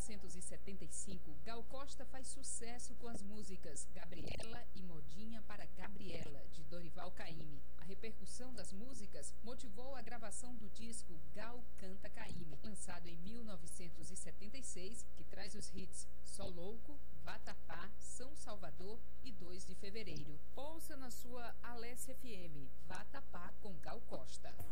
1975, Gal Costa faz sucesso com as músicas Gabriela e Modinha para Gabriela, de Dorival Caymmi. A repercussão das músicas motivou a gravação do disco Gal Canta Caymmi, lançado em 1976, que traz os hits Só Louco, Vatapá, São Salvador e 2 de Fevereiro. Ouça na sua Alessia FM, Vatapá com Gal Costa.